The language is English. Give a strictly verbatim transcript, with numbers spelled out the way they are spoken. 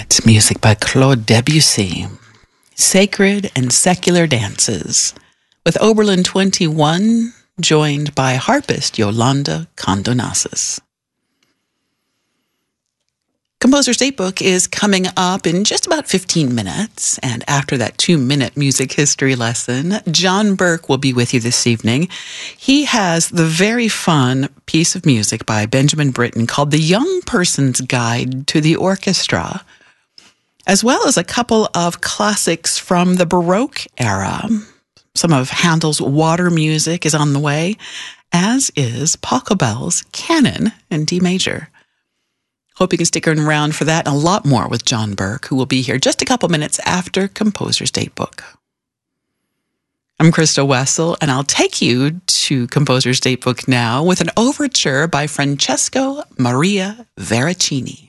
that, music by Claude Debussy. Sacred and Secular Dances, with Oberlin twenty-one, joined by harpist Yolanda Condonasis. Composer's Datebook is coming up in just about fifteen minutes, and after that two-minute music history lesson, John Burke will be with you this evening. He has the very fun piece of music by Benjamin Britten called The Young Person's Guide to the Orchestra, as well as a couple of classics from the Baroque era. Some of Handel's Water music is on the way, as is Pachelbel's Canon in D major. Hope you can stick around for that and a lot more with John Burke, who will be here just a couple minutes after Composer's Datebook. I'm Krista Wessel, and I'll take you to Composer's Datebook now with an overture by Francesco Maria Veracini.